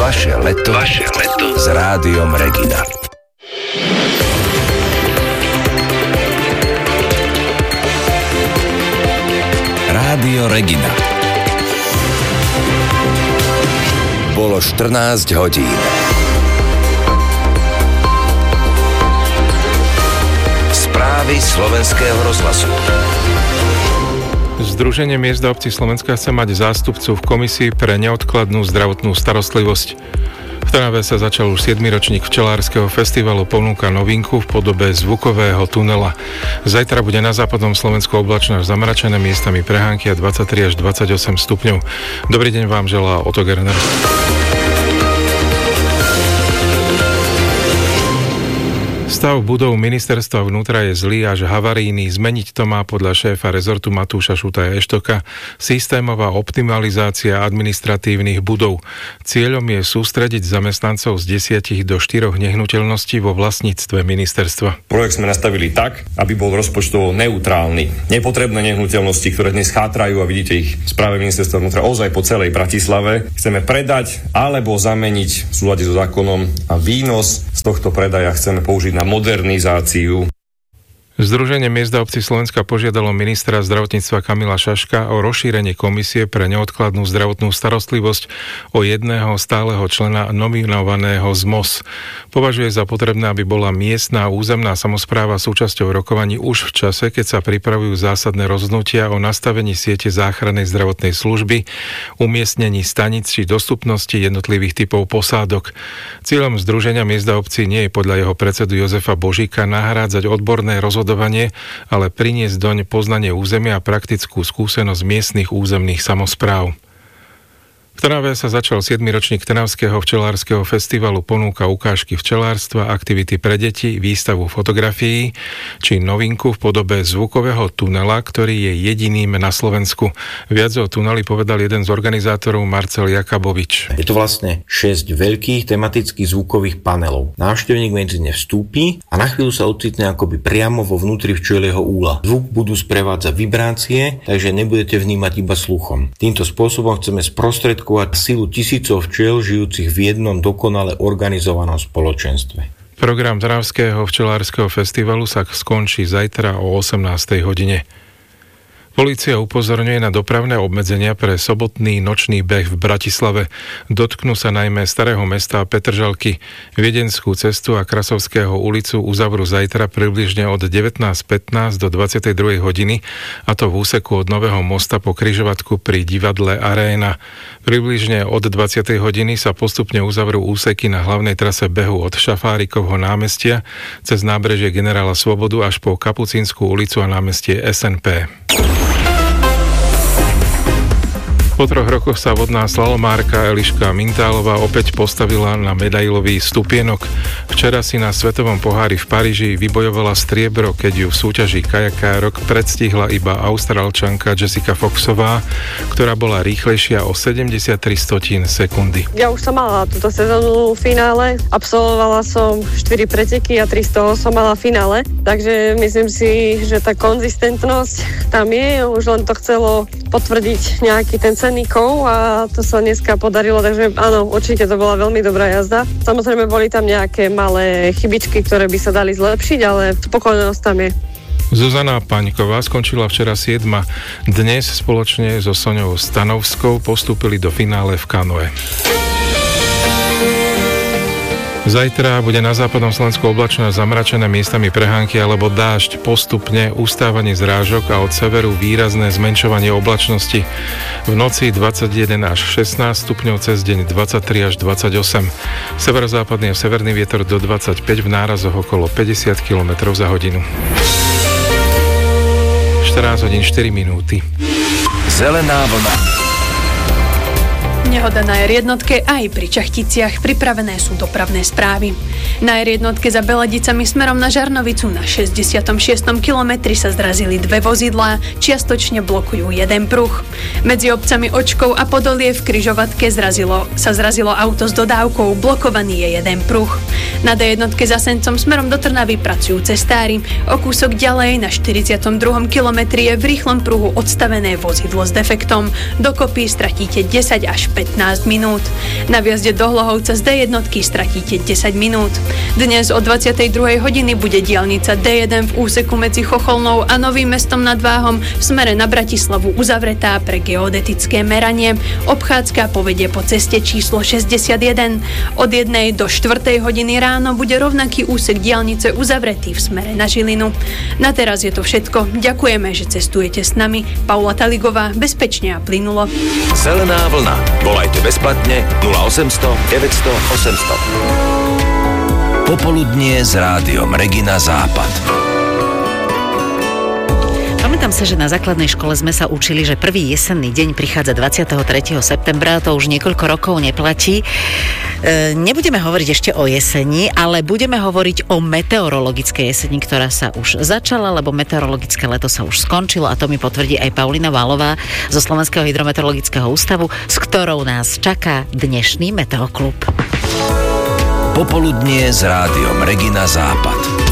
Vaše leto s Rádiom Regina. Rádio Regina. Bolo 14 hodín. Správy Slovenského rozhlasu. Združenie miest a obcí Slovenska chce mať zástupcu v komisii pre neodkladnú zdravotnú starostlivosť. V Trnave sa začal už 7. ročník včelárskeho festivalu, ponúka novinku v podobe zvukového tunela. Zajtra bude na západnom Slovensku oblačno až zamračené, miestami prehánky a 23 až 28 stupňov. Dobrý deň vám želá Otto Gerner. Stav budov ministerstva vnútra je zlý až havarijný. Zmeniť to má podľa šéfa rezortu Matúša Šutaja Eštoka systémová optimalizácia administratívnych budov. Cieľom je sústrediť zamestnancov z 10 do 4 nehnuteľností vo vlastníctve ministerstva. Projekt sme nastavili tak, aby bol rozpočtovo neutrálny. Nepotrebné nehnuteľnosti, ktoré dnes chátrajú a vidíte ich v správe ministerstva vnútra ozaj po celej Bratislave, chceme predať alebo zameniť v súlade so zákonom a výnos z tohto predaja chceme použiť na modernizáciu. Združenie miest a obcí Slovenska požiadalo ministra zdravotníctva Kamila Šaška o rozšírenie komisie pre neodkladnú zdravotnú starostlivosť o jedného stáleho člena nominovaného z MOS. Považuje za potrebné, aby bola miestna územná samospráva súčasťou rokovaní už v čase, keď sa pripravujú zásadné rozhodnutia o nastavení siete záchrannej zdravotnej služby, umiestnení staníc či dostupnosti jednotlivých typov posádok. Cieľom Združenia miest a obcí nie je podľa jeho predsedu Jozefa Božíka nahrádzať odborné rozhodovanie, ale priniesť doň poznanie územia a praktickú skúsenosť miestnych územných samospráv. V Trnave sa začal 7. ročník Trnavského včelárskeho festivalu, ponúka ukážky včelárstva, aktivity pre deti, výstavu fotografií či novinku v podobe zvukového tunela, ktorý je jediným na Slovensku. Viac o tuneli povedal jeden z organizátorov, Marcel Jakabovič. Je to vlastne 6 veľkých tematických zvukových panelov. Návštevník medzi ne vstúpi a na chvíľu sa ocitne akoby priamo vo vnútri včelieho úla. Zvuk budú sprevádzať vibrácie, takže nebudete vnímať iba sluchom. Týmto spôsobom chceme sprostredkovať silu tisícov včiel žijúcich v jednom dokonale organizovanom spoločenstve. Program Trnavského včelárskeho festivalu sa skončí zajtra o 18. hodine. Polícia upozorňuje na dopravné obmedzenia pre sobotný nočný beh v Bratislave. Dotknú sa najmä Starého mesta a Petržalky. Viedenskú cestu a Krasovského ulicu uzavrú zajtra približne od 19:15 do 22 hodiny, a to v úseku od Nového mosta po križovatku pri divadle Aréna. Približne od 20. hodiny sa postupne uzavrú úseky na hlavnej trase behu od Šafárikovho námestia cez nábrežie Generála Svobodu až po Kapucínsku ulicu a námestie SNP. Po 3 rokoch sa vodná slalomárka Eliška Mintálová opäť postavila na medailový stupienok. Včera si na svetovom pohári v Paríži vybojovala striebro, keď ju v súťaži kajakárok predstihla iba Austrálčanka Jessica Foxová, ktorá bola rýchlejšia o 73 sekundy. Ja už som mala túto sezónu v finále, absolvovala som 4 preteky a 3 z toho som mala v finále, takže myslím si, že tá konzistentnosť tam je, už len to chcelo potvrdiť nejaký ten cenníkov a to sa dneska podarilo, takže áno, určite to bola veľmi dobrá jazda. Samozrejme boli tam nejaké malé chybičky, ktoré by sa dali zlepšiť, ale spokojnosť tam je. Zuzana Paňková skončila včera 7. Dnes spoločne so Soňou Stanovskou postúpili do finále v kanoe. Zajtra bude na západnom Slovensku oblačno, zamračené, miestami prehánky alebo dážď, postupne ustávanie zrážok a od severu výrazné zmenšovanie oblačnosti. V noci 21 až 16 stupňov, cez deň 23 až 28. Severozápadný a severný vietor do 25, v nárazoch okolo 50 km za hodinu. 14 hodín 4 minúty. Zelená vlna. Nehoda na R1 aj pri Čachticiach. Pripravené sú dopravné správy. Na R1 za Beledicami smerom na Žarnovicu na 66. kilometri sa zrazili 2 vozidlá, čiastočne blokujú jeden pruh. Medzi obcami Očkov a Podolie v križovatke sa zrazilo auto s dodávkou, blokovaný je jeden pruh. Na D1 za Sencom smerom do Trnavy pracujú cestári. O kúsok ďalej na 42. kilometri je v rýchlom pruhu odstavené vozidlo s defektom. Dokopy stratíte 10 až 15 15 minút. Na vjazde do Hlohovca z D1 stratíte 10 minút. Dnes o 22. hodiny bude diaľnica D1 v úseku medzi Chocholnou a Novým Mestom nad Váhom v smere na Bratislavu uzavretá pre geodetické meranie. Obchádzka povedie po ceste číslo 61. Od 1. do 4. hodiny ráno bude rovnaký úsek diaľnice uzavretý v smere na Žilinu. Na teraz je to všetko. Ďakujeme, že cestujete s nami. Paula Taligová, bezpečne a plynulo. Zelená vlna. Volajte bezplatne 0800 900 800. Popoludnie s rádiom Regina Západ. Pamätám sa, že na základnej škole sme sa učili, že prvý jesenný deň prichádza 23. septembra, to už niekoľko rokov neplatí. Nebudeme hovoriť ešte o jeseni, ale budeme hovoriť o meteorologickej jeseni, ktorá sa už začala, lebo meteorologické leto sa už skončilo a to mi potvrdí aj Paulina Válová zo Slovenského hydrometeorologického ústavu, s ktorou nás čaká dnešný Meteoklub. Popoludnie s rádiom Regina Západ.